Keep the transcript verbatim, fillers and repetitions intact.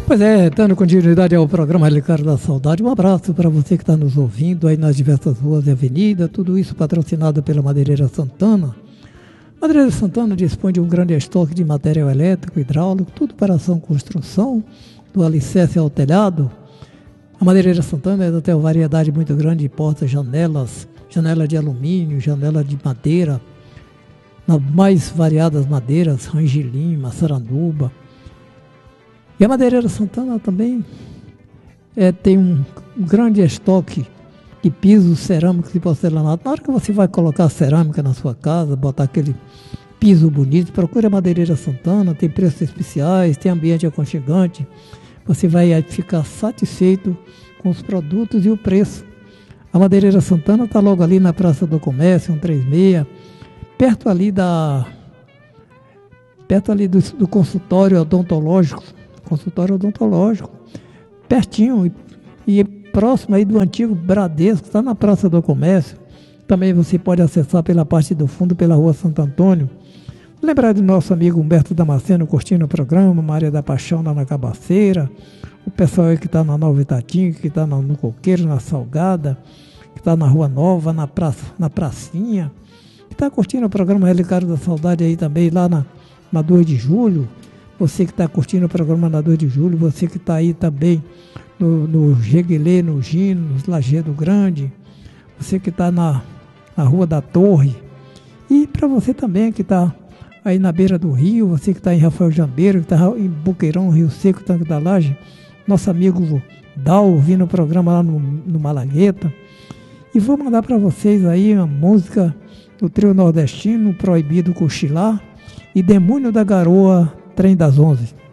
Pois é, dando continuidade ao programa Relicário da Saudade, um abraço para você que está nos ouvindo aí nas diversas ruas e avenidas, tudo isso patrocinado pela Madeireira Santana. Madeireira Santana dispõe de um grande estoque de material elétrico, hidráulico, tudo para ação construção, do alicerce ao telhado. A Madeireira Santana ainda tem uma variedade muito grande de portas, janelas, janela de alumínio, janela de madeira, nas mais variadas madeiras, rangelim, maçaranduba. E a Madeireira Santana também é, tem um, um grande estoque de pisos cerâmicos e porcelanato. Na hora que você vai colocar cerâmica na sua casa, botar aquele piso bonito, procure a Madeireira Santana, tem preços especiais, tem ambiente aconchegante. Você vai ficar satisfeito com os produtos e o preço. A Madeireira Santana está logo ali na Praça do Comércio, cento e trinta e seis, perto ali da perto ali do, do consultório odontológico, consultório odontológico, pertinho e, e próximo aí do antigo Bradesco, está na Praça do Comércio. Também você pode acessar pela parte do fundo, pela Rua Santo Antônio. Lembrar do nosso amigo Humberto Damasceno curtindo o programa, Maria da Paixão lá na Cabaceira, o pessoal aí que está na Nova Itatinga, que está no Coqueiro, na Salgada, que está na Rua Nova, na, praça, na Pracinha, que está curtindo o programa Relicário da Saudade aí também, lá na, na dois de julho, você que está curtindo o programa na dois de julho, você que está aí também no, no Jeguelê, no Gino, no Lajeado Grande, você que está na, na Rua da Torre, e para você também que está aí na beira do rio, você que está em Rafael Jambeiro, que está em Boqueirão, Rio Seco, Tanque da Laje, nosso amigo Dal, ouvindo o programa lá no, no Malagueta. E vou mandar para vocês aí uma música do trio nordestino, Proibido Cochilar, e Demônio da Garoa, Trem das Onze.